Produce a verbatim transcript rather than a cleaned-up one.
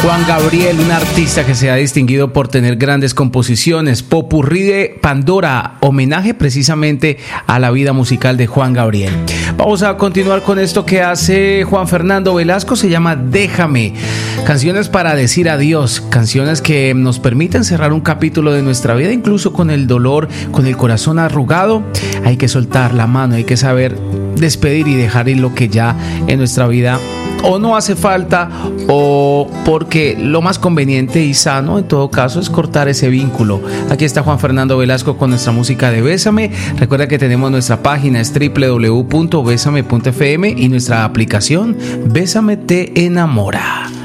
Juan Gabriel, un artista que se ha distinguido por tener grandes composiciones. Popurrí de Pandora, homenaje precisamente a la vida musical de Juan Gabriel. Vamos a continuar con esto que hace Juan Fernando Velasco, se llama Déjame. Canciones para decir adiós, canciones que nos permiten cerrar un capítulo de nuestra vida, incluso con el dolor, con el corazón arrugado. Hay que soltar la mano, hay que saber despedir y dejar ir lo que ya en nuestra vida o no hace falta, o porque lo más conveniente y sano en todo caso es cortar ese vínculo. Aquí está Juan Fernando Velasco con nuestra música de Bésame. Recuerda que tenemos nuestra página, es doble u doble u doble u punto bésame punto efe eme, y nuestra aplicación Bésame te enamora.